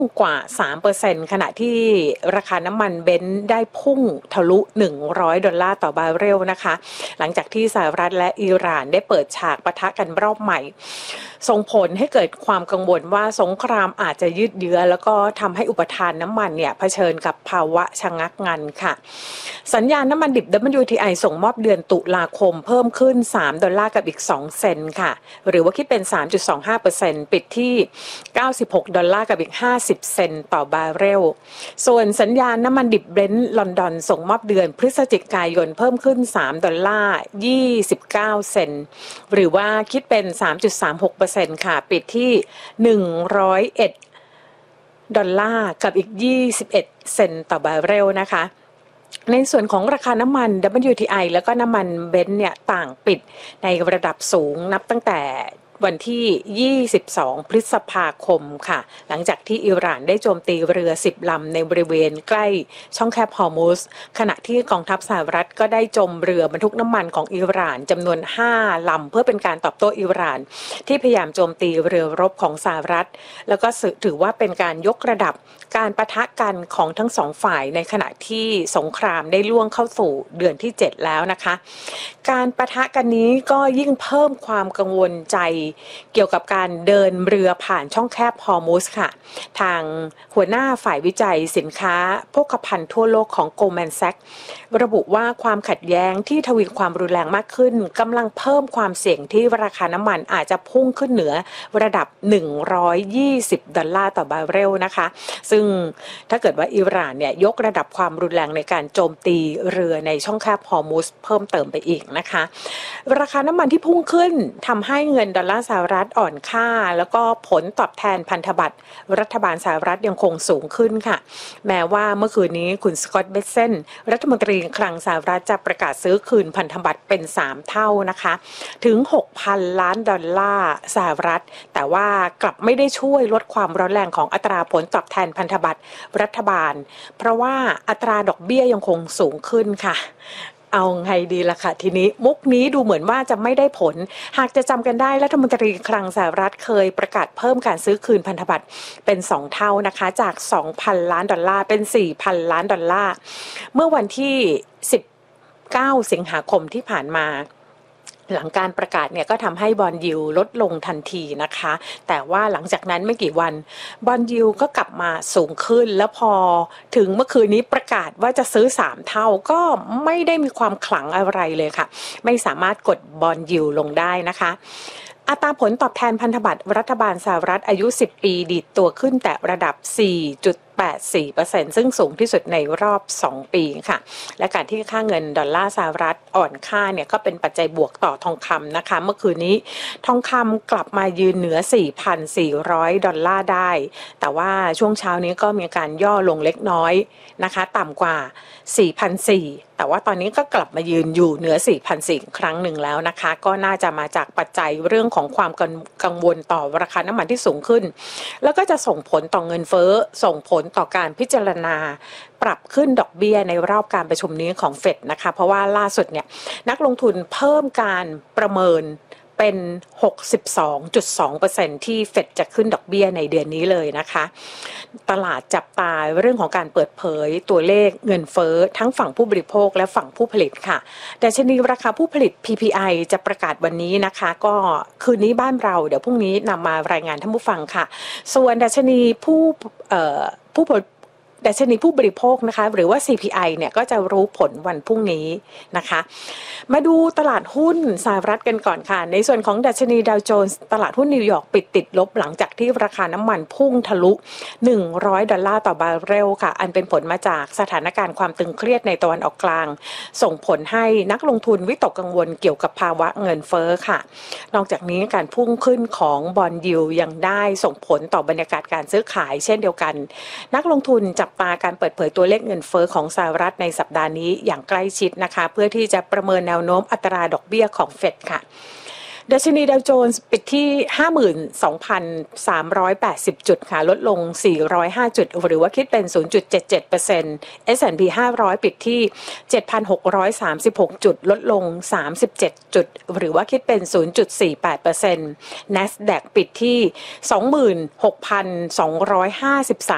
กว่า 3% ขณะที่ราคาน้ำมันเบนซ์ได้พุ่งทะลุ$100ต่อบาร์เรลนะคะหลังจากที่สหรัฐและอิหร่านได้เปิดฉากปะทะกันรอบใหม่ส่งผลให้เกิดความกังวลว่าสงครามอาจจะยืดเยื้อแล้วก็ทำให้อุปทานน้ำมันเนี่ยเผชิญกับภาวะชะงักงันค่ะสัญญาณน้ำมันดิบ WTI ส่งมอบเดือนตุลาคมเพิ่มขึ้น$3กับอีก2เซนต์ค่ะหรือว่าคิดเป็น 3.25% ปิดที่$96กับอีก50เซนต์ต่อบาร์เรลส่วนสัญญาณน้ำมันดิบเบรนท์ลอนดอนส่งมอบเดือนพฤศจิกายนเพิ่มขึ้น$3.29เซนต์หรือว่าคิดเป็น 3.36% ค่ะปิดที่$101กับอีก21เซนต์ต่อบาร์เรลนะคะในส่วนของราคาน้ำมัน WTI แล้วก็น้ำมันเบนซ์เนี่ยต่างปิดในระดับสูงนับตั้งแต่วันที่22พฤษภาคมค่ะหลังจากที่อิหร่านได้โจมตีเรือ10ลำในบริเวณใกล้ช่องแคบฮอร์มุซขณะที่กองทัพสหรัฐก็ได้โจมเรือบรรทุกน้ำมันของอิหร่านจำนวน5ลำเพื่อเป็นการตอบโต้อิหร่านที่พยายามโจมตีเรือรบของสหรัฐแล้วก็ถือว่าเป็นการยกระดับการปะทะกันของทั้งสองฝ่ายในขณะที่สงครามได้ล่วงเข้าสู่เดือนที่7แล้วนะคะการปะทะกันนี้ก็ยิ่งเพิ่มความกังวลใจเกี่ยวกับการเดินเรือผ่านช่องแคบฮอร์มุซค่ะทางหัวหน้าฝ่ายวิจัยสินค้าโภคภัณฑ์ทั่วโลกของ Goldman Sachs ระบุว่าความขัดแย้งที่ทวีความรุนแรงมากขึ้นกำลังเพิ่มความเสี่ยงที่ราคาน้ำมันอาจจะพุ่งขึ้นเหนือระดับ$120ต่อบาร์เรลนะคะซึ่งถ้าเกิดว่าอิหร่านเนี่ยยกระดับความรุนแรงในการโจมตีเรือในช่องแคบฮอร์มุซเพิ่มเติมไปอีกนะคะราคาน้ำมันที่พุ่งขึ้นทำให้เงินดอลลาร์สหรัฐอ่อนค่าแล้วก็ผลตอบแทนพันธบัตรรัฐบาลสหรัฐยังคงสูงขึ้นค่ะแม้ว่าเมื่อคืนนี้คุณสกอตต์ เบสเซนรัฐมนตรีคลังสหรัฐจะประกาศซื้อคืนพันธบัตรเป็น3เท่านะคะถึง $6,000 ล้านสหรัฐแต่ว่ากลับไม่ได้ช่วยลดความร้อนแรงของอัตราผลตอบแทนพันธบัตรรัฐบาลเพราะว่าอัตราดอกเบี้ยยังคงสูงขึ้นค่ะเอาไงดีล่ะค่ะทีนี้มุกนี้ดูเหมือนว่าจะไม่ได้ผลหากจะจำกันได้รัฐมนตรีคลังสหรัฐเคยประกาศเพิ่มการซื้อคืนพันธบัตรเป็น2เท่านะคะจาก $2,000 ล้านเป็น $4,000 ล้านเมื่อวันที่19สิงหาคมที่ผ่านมาหลังการประกาศเนี่ยก็ทำให้บอนด์ยิลด์ลดลงทันทีนะคะแต่ว่าหลังจากนั้นไม่กี่วันบอนด์ยิลด์ก็กลับมาสูงขึ้นแล้วพอถึงเมื่อคืนนี้ประกาศว่าจะซื้อ3เท่าก็ไม่ได้มีความขลังอะไรเลยค่ะไม่สามารถกดบอนด์ยิลด์ลงได้นะคะอัตราผลตอบแทนพันธบัตรรัฐบาลสหรัฐอายุ10ปีดีดตัวขึ้นแต่ระดับ 4.84% ซึ่งสูงที่สุดในรอบ2ปีค่ะและการที่ค่าเงินดอลลาร์สหรัฐอ่อนค่าเนี่ยก็เป็นปัจจัยบวกต่อทองคำนะคะเมื่อคืนนี้ทองคำกลับมายืนเหนือ $4,400 ได้แต่ว่าช่วงเช้านี้ก็มีการย่อลงเล็กน้อยนะคะต่ำกว่า 4,400 แต่ว่าตอนนี้ก็กลับมายืนอยู่เหนือ 4,400 ครั้งหนึ่งแล้วนะคะก็น่าจะมาจากปัจจัยเรื่องของความกังวลต่อราคาน้ำมันที่สูงขึ้นแล้วก็จะส่งผลต่อเงินเฟ้อส่งผลต่อการพิจารณาปรับขึ้นดอกเบี้ยในรอบการประชุมนี้ของเฟดนะคะเพราะว่าล่าสุดเนี่ยนักลงทุนเพิ่มการประเมินเป็น 62.2% ที่เฟดจะขึ้นดอกเบี้ยในเดือนนี้เลยนะคะตลาดจับตาเรื่องของการเปิดเผยตัวเลขเงินเฟ้อทั้งฝั่งผู้บริโภคและฝั่งผู้ผลิตค่ะดัชนีราคาผู้ผลิต PPI จะประกาศวันนี้นะคะก็คืนนี้บ้านเราเดี๋ยวพรุ่งนี้นำมารายงานท่านผู้ฟังค่ะส่วนดัชนีดัชนีผู้บริโภคนะคะหรือว่า CPI เนี่ยก็จะรู้ผลวันพรุ่งนี้นะคะมาดูตลาดหุ้นสหรัฐกันก่อนค่ะในส่วนของดัชนีดาวโจนส์ตลาดหุ้นนิวยอร์กปิดติดลบหลังจากที่ราคาน้ำมันพุ่งทะลุ$100ต่อบาร์เรลค่ะอันเป็นผลมาจากสถานการณ์ความตึงเครียดในตะวันออกกลางส่งผลให้นักลงทุนวิตกกังวลเกี่ยวกับภาวะเงินเฟ้อค่ะนอกจากนี้การพุ่งขึ้นของบอนด์ยิลด์ยังได้ส่งผลต่อบรรยากาศการซื้อขายเช่นเดียวกันนักลงทุนจับตาการเปิดเผยตัวเลขเงินเฟ้อของสหรัฐในสัปดาห์นี้อย่างใกล้ชิดนะคะเพื่อที่จะประเมินแนวโน้มอัตราดอกเบี้ยของเฟดค่ะดัชนีดาวโจนส์ปิดที่ 52,380 จุดค่ะลดลง405จุดหรือว่าคิดเป็น 0.77% S&P 500ปิดที่ 7,636 จุดลดลง37จุดหรือว่าคิดเป็น 0.48% NASDAQ ปิดที่ 26,253